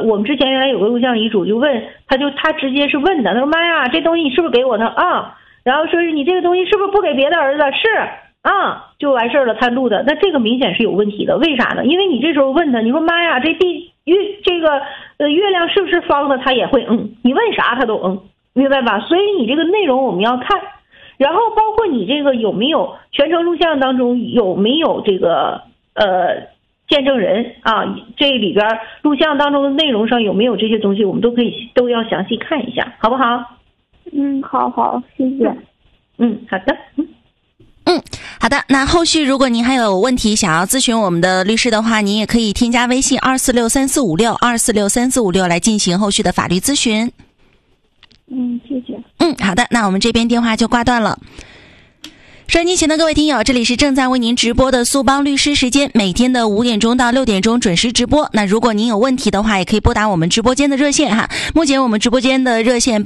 我们之前原来有个录像遗嘱，就问他直接是问的，他说妈呀，这东西你是不是给我的啊？然后说是你这个东西是不是不给别的儿子？是啊，就完事儿了。他录的，那这个明显是有问题的，为啥呢？因为你这时候问他，你说妈呀，这月亮是不是方的？他也会你问啥他都明白吧？所以你这个内容我们要看，然后包括你这个有没有全程录像当中有没有这个见证人啊？这里边录像当中的内容上有没有这些东西，我们都要详细看一下，好不好？ 好，谢谢。 好的。 好的。那后续如果您还有问题想要咨询我们的律师的话，您也可以添加微信2463456来进行后续的法律咨询。 谢谢。 好的。那我们这边电话就挂断了。收音机前的各位听友，这里是正在为您直播的苏邦律师时间，每天的5点钟到6点钟准时直播。那如果您有问题的话，也可以拨打我们直播间的热线哈。目前我们直播间的热线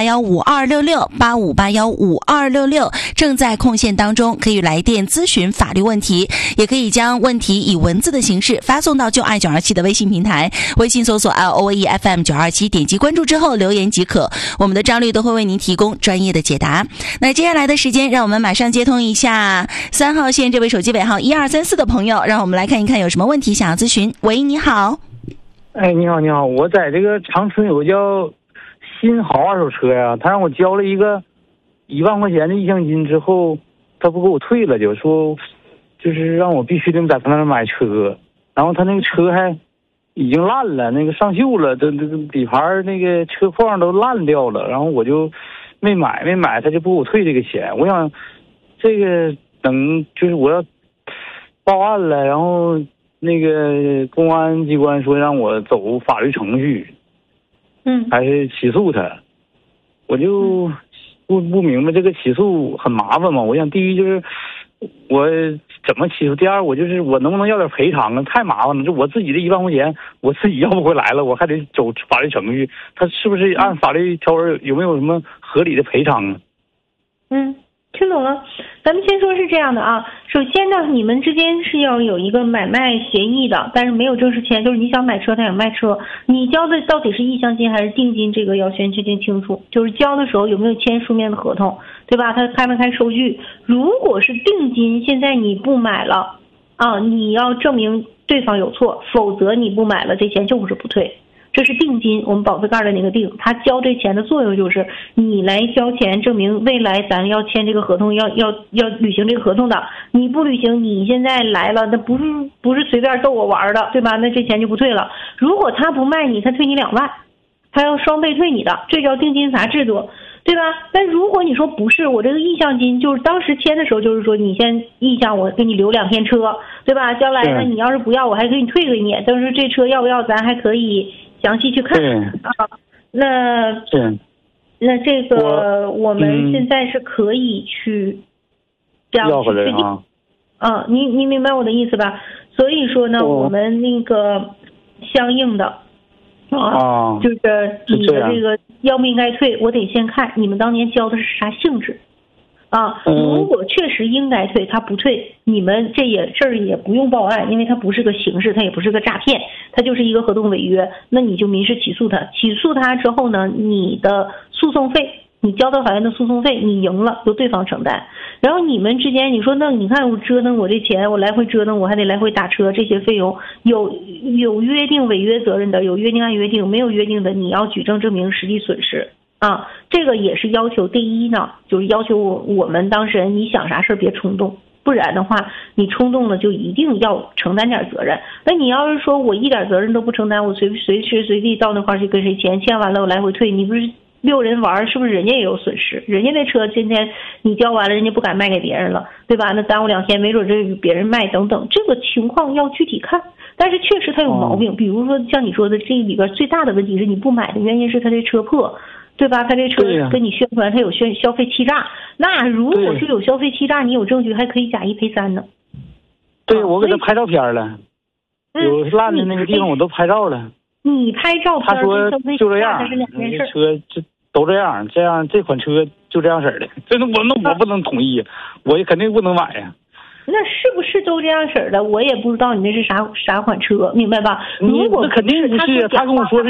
85815266，85815266正在空线当中，可以来电咨询法律问题，也可以将问题以文字的形式发送到就爱927的微信平台，微信搜索 LOAEFM927，点击关注之后留言即可，我们的张律都会为您提供专业的解答。那接下来的时间，让我们马上接通一下3号线这位手机尾号1234的朋友，让我们来看一看有什么问题想要咨询。喂，你好。 你好，我在这个长春有个叫新豪二手车呀，他让我交了一个1万块钱的意向金之后，他不给我退了，就是让我必须得在他那儿买车，然后他那个车还已经烂了，那个上锈了，这个底盘那个车框都烂掉了，然后我就没买，他就不给我退这个钱。我想这个就是我要报案了，然后那个公安机关说让我走法律程序，还是起诉他，我就不明白这个起诉很麻烦嘛。我想第一就是我怎么起诉，第二我能不能要点赔偿啊？太麻烦了，就我自己的1万块钱我自己要不回来了，我还得走法律程序，他是不是按法律条文有没有什么合理的赔偿啊？ 听懂了，咱们先说是这样的啊。首先呢，你们之间是要有一个买卖协议的，但是没有正式签，就是你想买车，他想卖车，你交的到底是意向金还是定金，这个要先确定清楚。就是交的时候有没有签书面的合同，对吧？他开没开收据？如果是定金，现在你不买了啊，你要证明对方有错，否则你不买了，这钱就是不退。这是定金，我们保费盖的那个定，他交这钱的作用就是你来交钱，证明未来咱要签这个合同，要履行这个合同的。你不履行，你现在来了，那不是随便逗我玩的，对吧？那这钱就不退了。如果他不卖你，他退你2万，他要双倍退你的，这叫定金罚制度，对吧？但如果你说不是，我这个意向金就是当时签的时候就是说你先意向我给你留2天车，对吧？将来呢你要是不要，我还给你退给你，但是这车要不要咱还可以详细去看啊。那这个我们现在是可以去这样去确定啊。你明白我的意思吧？所以说呢，我们那个相应的就是你的这个要不应该退，我得先看你们当年交的是啥性质啊。如果确实应该退，他不退，你们这事儿也不用报案，因为它不是个刑事，它也不是个诈骗，它就是一个合同违约，那你就民事起诉他。起诉他之后呢，你的诉讼费，你交到法院的诉讼费，你赢了由对方承担。然后你们之间，你说那你看我折腾我这钱，我来回折腾，我还得来回打车，这些费用有约定违约责任的，有约定按约定，没有约定的你要举证证明实际损失啊。这个也是要求第一呢，就是要求我们当事人你想啥事别冲动，不然的话你冲动了就一定要承担点责任。那你要是说我一点责任都不承担，我随时随地到那块去跟谁签完了我来回退，你不是溜人玩，是不是人家也有损失？人家那车今天你交完了，人家不敢卖给别人了，对吧？那耽误2天，没准这别人卖等等，这个情况要具体看。但是确实它有毛病，比如说像你说的，这里边最大的问题是你不买的原因是他这车破，对吧？他这车跟你宣传他有消费欺诈，那如果是有消费欺诈，你有证据还可以假1赔3呢。 对，我给他拍照片了，有烂的那个地方我都拍照了。 你拍照片， 他说就这样， 是2件事。 车都这样这款车就这样式的，这我不能同意，我也肯定不能买呀。 那是不是都这样式的？我也不知道你那是啥款车，明白吧？ 如果肯定不是，他跟我说是